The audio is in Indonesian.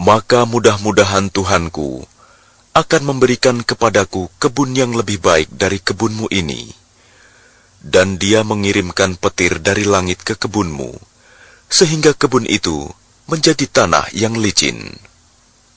maka mudah-mudahan Tuhanku akan memberikan kepadaku kebun yang lebih baik dari kebunmu ini. Dan dia mengirimkan petir dari langit ke kebunmu, sehingga kebun itu menjadi tanah yang licin.